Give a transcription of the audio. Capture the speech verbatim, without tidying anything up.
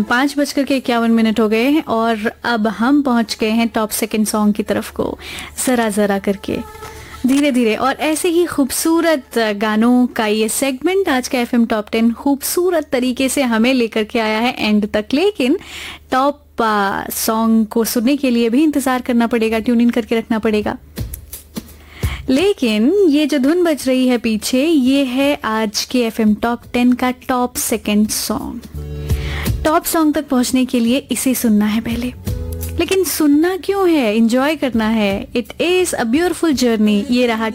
Time पाँच बजकर के इक्यावन मिनट हो गए हैं और अब हम पहुंच गए हैं टॉप सेकंड सॉन्ग की तरफ को, जरा जरा करके धीरे धीरे। और ऐसे ही खूबसूरत गानों का ये सेगमेंट आज का एफएम टॉप टेन खूबसूरत तरीके से हमें लेकर के आया है एंड तक, लेकिन टॉप सॉन्ग को सुनने के लिए भी इंतजार करना पड़ेगा, ट्यून इन करके रखना पड़ेगा। लेकिन ये जो धुन बज रही है पीछे, ये है आज के एफएम टॉप टेन का top second song. Top song तक पहुंचने के लिए इसे सुनना है पहले, लेकिन सुनना क्यों है, एंजॉय करना है। It is a beautiful journey. ये रहा